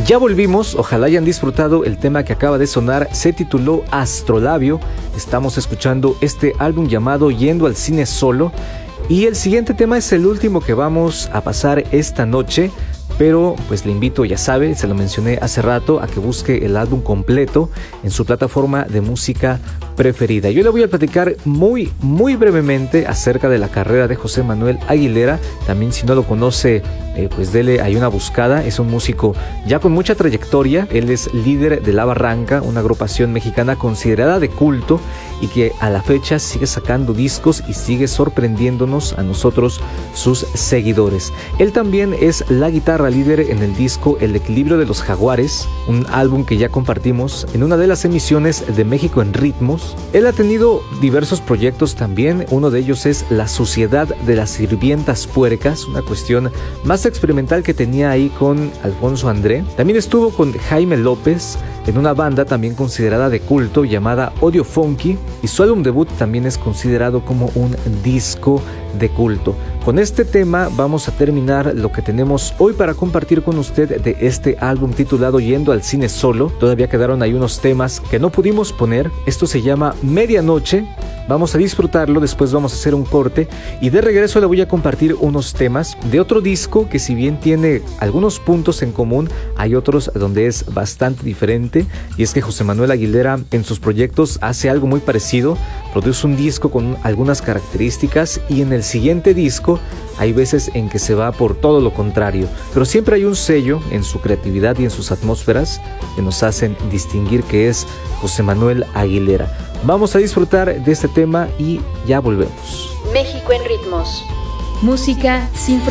Ya volvimos, ojalá hayan disfrutado el tema que acaba de sonar, se tituló Astrolabio. Estamos escuchando este álbum llamado Yendo al Cine Solo. Y el siguiente tema es el último que vamos a pasar esta noche, pero pues le invito, ya sabe, se lo mencioné hace rato, a que busque el álbum completo en su plataforma de música preferida. Yo le voy a platicar muy brevemente acerca de la carrera de José Manuel Aguilera. También, si no lo conoce, pues dele ahí una buscada. Es un músico ya con mucha trayectoria. Él es líder de La Barranca, una agrupación mexicana considerada de culto y que a la fecha sigue sacando discos y sigue sorprendiéndonos a nosotros, sus seguidores. Él también es la guitarra líder en el disco El Equilibrio de los Jaguares, un álbum que ya compartimos en una de las emisiones de México en Ritmos. Él ha tenido diversos proyectos también. Uno de ellos es La Suciedad de las Sirvientas Puercas, una cuestión más experimental que tenía ahí con Alfonso André. También estuvo con Jaime López en una banda también considerada de culto llamada Odio Funky, y su álbum debut también es considerado como un disco de culto. Con este tema vamos a terminar lo que tenemos hoy para compartir con usted de este álbum titulado Yendo al Cine Solo. Todavía quedaron ahí unos temas que no pudimos poner. Esto se llama Medianoche. Vamos a disfrutarlo, después vamos a hacer un corte y de regreso le voy a compartir unos temas de otro disco que, si bien tiene algunos puntos en común, hay otros donde es bastante diferente, y es que José Manuel Aguilera en sus proyectos hace algo muy parecido, produce un disco con algunas características y en el siguiente disco hay veces en que se va por todo lo contrario, pero siempre hay un sello en su creatividad y en sus atmósferas que nos hacen distinguir que es José Manuel Aguilera. Vamos a disfrutar de este tema y ya volvemos. México en Ritmos. Música sin